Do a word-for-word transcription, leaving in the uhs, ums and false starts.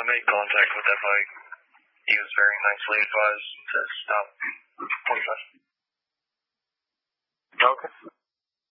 made contact with that bike. He was very nicely advised to stop. forty-five. Okay.